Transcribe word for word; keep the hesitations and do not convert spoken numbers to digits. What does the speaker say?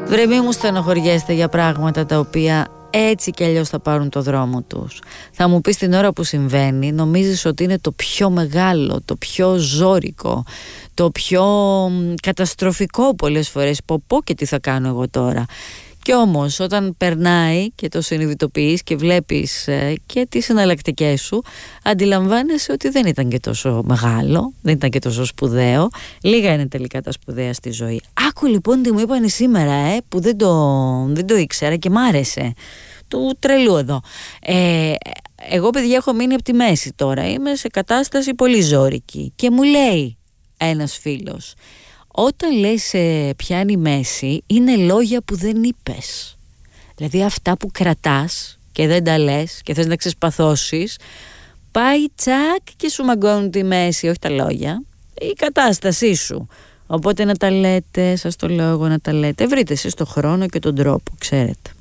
Βρε μη μου στενοχωριέστε για πράγματα τα οποία έτσι κι αλλιώς θα πάρουν το δρόμο τους. Θα μου πεις την ώρα που συμβαίνει νομίζεις ότι είναι το πιο μεγάλο, το πιο ζώρικο, το πιο καταστροφικό πολλές φορές. Πω πω και τι θα κάνω εγώ τώρα. Και όμως όταν περνάει και το συνειδητοποιείς και βλέπεις ε, και τις εναλλακτικές σου, αντιλαμβάνεσαι ότι δεν ήταν και τόσο μεγάλο, δεν ήταν και τόσο σπουδαίο. Λίγα είναι τελικά τα σπουδαία στη ζωή. Άκου λοιπόν τι μου είπαν σήμερα ε, που δεν το, δεν το ήξερα και μ' άρεσε. Του τρελού εδώ. Ε, εγώ παιδιά έχω μείνει από τη μέση τώρα, είμαι σε κατάσταση πολύ ζώρικη και μου λέει ένας φίλος, όταν λες ε, πιάνει μέση, είναι λόγια που δεν είπες. Δηλαδή αυτά που κρατάς και δεν τα λες και θες να ξεσπαθώσεις, πάει τσακ και σου μαγκώνουν τη μέση, όχι τα λόγια, η κατάστασή σου. Οπότε να τα λέτε, σας το λέω εγώ να τα λέτε, βρείτε εσείς τον χρόνο και τον τρόπο, ξέρετε.